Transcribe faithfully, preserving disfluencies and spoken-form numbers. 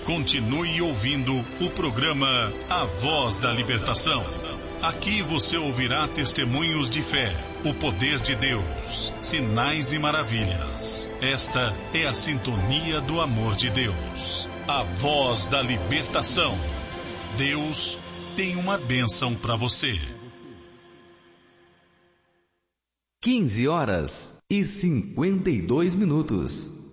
Continue ouvindo o programa A Voz da Libertação. Aqui você ouvirá testemunhos de fé, o poder de Deus, sinais e maravilhas. Esta é a sintonia do amor de Deus. A Voz da Libertação. Deus tem uma bênção para você. quinze horas e cinquenta e dois minutos.